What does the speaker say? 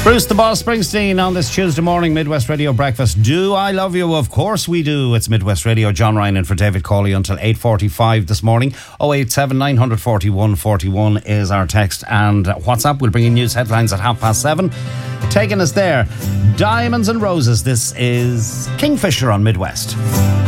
Bruce the Boss Springsteen on this Tuesday morning Midwest Radio Breakfast. Do I love you? Of course we do. It's Midwest Radio. John Ryan in for David Cawley until 8:45 this morning. 087 941 41 is our text, and WhatsApp. We'll bring you news headlines at 7:30. Taking us there, Diamonds and Roses. This is Kingfisher on Midwest.